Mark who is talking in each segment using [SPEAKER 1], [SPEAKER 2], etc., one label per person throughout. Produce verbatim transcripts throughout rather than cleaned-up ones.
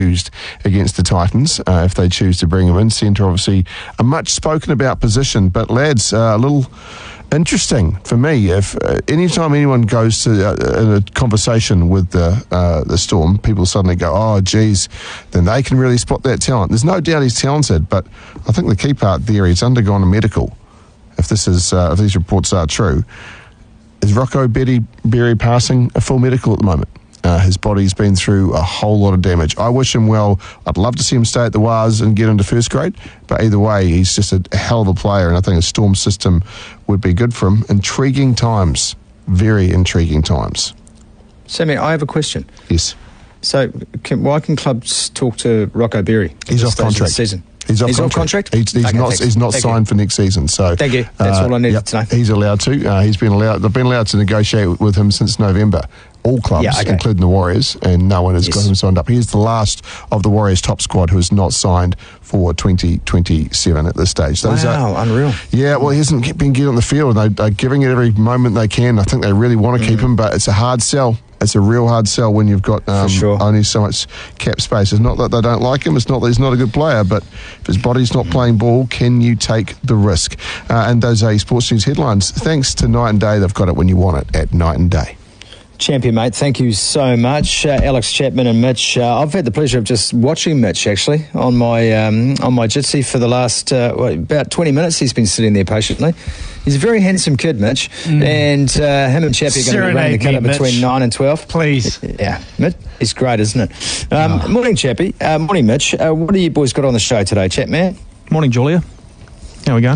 [SPEAKER 1] used against the Titans uh, if they choose to bring him in. Centre, obviously, a much spoken about position, but lads, uh, a little interesting for me. If uh, anytime anyone goes to uh, in a conversation with the uh, the Storm, people suddenly go, "Oh, geez," then they can really spot that talent. There's no doubt he's talented, but I think the key part there, he's undergone a medical. If this is uh, if these reports are true, is Rocco Berry, Berry passing a full medical at the moment? Uh, his body's been through a whole lot of damage. I wish him well. I'd love to see him stay at the Waz and get into first grade, but either way, he's just a hell of a player, and I think a Storm system would be good for him. Intriguing times. Very intriguing times.
[SPEAKER 2] Sammy, I have a question.
[SPEAKER 1] Yes.
[SPEAKER 2] So, can, why can clubs talk to Rocco Berry?
[SPEAKER 1] He's off contract.
[SPEAKER 2] Season?
[SPEAKER 1] He's off
[SPEAKER 2] he's
[SPEAKER 1] contract.
[SPEAKER 2] On contract?
[SPEAKER 1] He's, he's
[SPEAKER 2] okay,
[SPEAKER 1] not.
[SPEAKER 2] thanks.
[SPEAKER 1] He's not
[SPEAKER 2] Thank
[SPEAKER 1] signed
[SPEAKER 2] you.
[SPEAKER 1] for next season. So
[SPEAKER 2] thank you. That's uh, all I needed
[SPEAKER 1] yep,
[SPEAKER 2] to know.
[SPEAKER 1] He's allowed to. Uh, he's been allowed. They've been allowed to negotiate with him since November. All clubs,
[SPEAKER 2] yeah, okay.
[SPEAKER 1] including the Warriors, and no one has yes. got him signed up. He's the last of the Warriors' top squad who is not signed for twenty twenty-seven at this stage. Those
[SPEAKER 2] wow,
[SPEAKER 1] are,
[SPEAKER 2] unreal.
[SPEAKER 1] Yeah, well, he hasn't been getting on the field. They, they're giving it every moment they can. I think they really want to mm. keep him, but it's a hard sell. It's a real hard sell when you've got um, sure. only so much cap space. It's not that they don't like him. It's not that he's not a good player, but if his body's not playing ball, can you take the risk? Uh, and those are Sports News headlines. Thanks to Night and Day. They've got it when you want it at Night and Day.
[SPEAKER 2] Champion, mate. Thank you so much, uh, Alex Chapman and Mitch. Uh, I've had the pleasure of just watching Mitch actually on my um, on my Jitsi for the last uh, what, about twenty minutes. He's been sitting there patiently. He's a very handsome kid, Mitch, mm. and uh, him and Chappie are going to be running the cut up between nine and twelve.
[SPEAKER 3] Please,
[SPEAKER 2] yeah, Mitch, he's great, isn't it? Um, oh. Morning, Chappie. Uh, morning, Mitch. Uh, what do you boys got on the show today, Chapman?
[SPEAKER 3] Morning, Julia. How we going?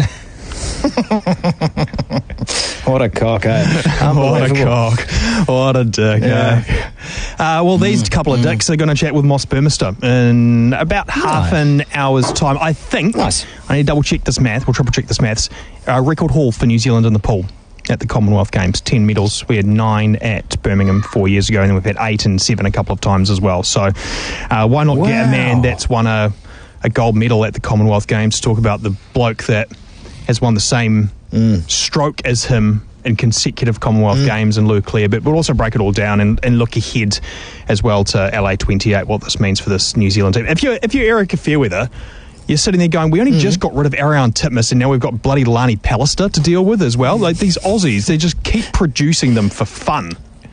[SPEAKER 2] What a cock, eh?
[SPEAKER 3] What a cock. What a dick, yeah. eh? Uh, well, these mm, couple of dicks mm. are going to chat with Moss Burmester in about half nice. an hour's time. I think, nice. I need to double check this math, we'll triple check this maths, uh, record haul for New Zealand in the pool at the Commonwealth Games, ten medals. We had nine at Birmingham four years ago, and then we've had eight and seven a couple of times as well. So uh, why not wow. get a man that's won a, a gold medal at the Commonwealth Games to talk about the bloke that has won the same mm. stroke as him in consecutive Commonwealth mm. Games in Lou Clear, but we'll also break it all down and, and look ahead as well to L A twenty-eight, what this means for this New Zealand team. If you're, if you're Erica Fairweather, you're sitting there going, we only mm. just got rid of Ariane Titmus and now we've got bloody Lani Pallister to deal with as well. Like these Aussies, they just keep producing them for fun.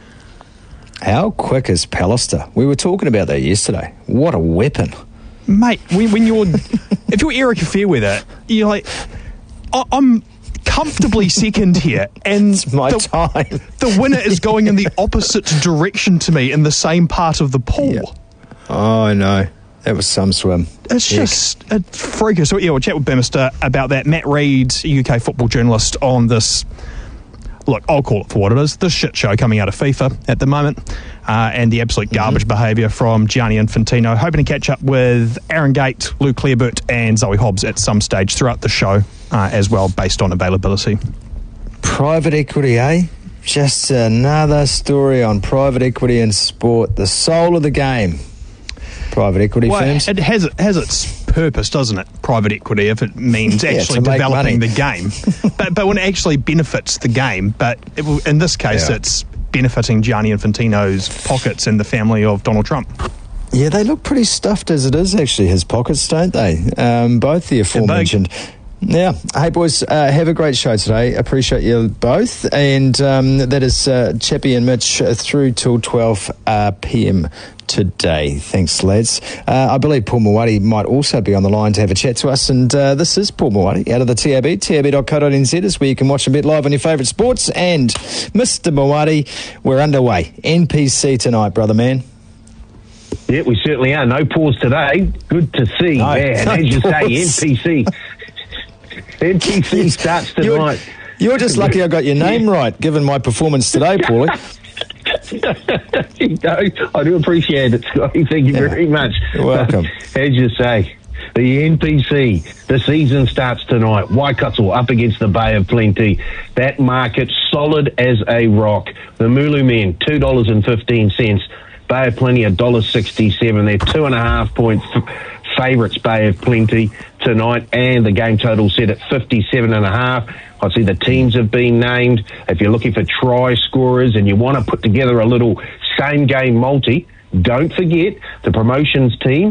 [SPEAKER 2] How quick is Pallister? We were talking about that yesterday. What a weapon.
[SPEAKER 3] Mate, when, when you're, if you're Erica Fairweather, you're like, I'm comfortably second here, and
[SPEAKER 2] it's my
[SPEAKER 3] the,
[SPEAKER 2] time.
[SPEAKER 3] The winner is going in the opposite direction to me in the same part of the pool.
[SPEAKER 2] Yeah. Oh, I know. That was some swim.
[SPEAKER 3] It's Heck. just a freaker. So, yeah, we'll chat with Burmester about that. Matt Reid, U K football journalist, on this, look, I'll call it for what it is, this shit show coming out of FIFA at the moment, uh, and the absolute garbage mm-hmm. behaviour from Gianni Infantino. Hoping to catch up with Aaron Gate, Luke Clearbert and Zoe Hobbs at some stage throughout the show uh, as well, based on availability.
[SPEAKER 2] Private equity, eh? Just another story on private equity in sport, the soul of the game. Private equity
[SPEAKER 3] well,
[SPEAKER 2] firms.
[SPEAKER 3] It has, it has its purpose, doesn't it? Private equity, if it means yeah, actually developing the game. but but when it actually benefits the game. But it will, in this case, yeah. it's benefiting Gianni Infantino's pockets and the family of Donald Trump.
[SPEAKER 2] Yeah, they look pretty stuffed as it is, actually, his pockets, don't they? Um, both the aforementioned. Yeah. Hey, boys, uh, have a great show today. Appreciate you both. And um, that is uh, Chappie and Mitch uh, through till twelve uh, p.m. today. Thanks, lads. Uh, I believe Paul Mawadi might also be on the line to have a chat to us. And uh, this is Paul Mawadi out of the T A B. T A B dot co dot n z is where you can watch and bet live on your favourite sports. And Mister Mawadi, we're underway. N P C tonight, brother man.
[SPEAKER 4] Yeah, we certainly are. No pause today. Good to see. No, yeah, and as you say, N P C. N P C starts tonight.
[SPEAKER 2] You're, you're just lucky I got your name right, given my performance today, Paulie.
[SPEAKER 4] No, I do appreciate it, Scotty. Thank you yeah. very much.
[SPEAKER 2] You're welcome.
[SPEAKER 4] As you say, the N P C, the season starts tonight. Waikato up against the Bay of Plenty. That market solid as a rock. The Mulu men, two dollars and fifteen cents. Bay of Plenty, one dollar sixty-seven. They're two and a half point f- favourites, Bay of Plenty, tonight, and the game total set at fifty-seven and a half. I see the teams have been named. If you're looking for try scorers and you want to put together a little same game multi, Don't forget, the promotions team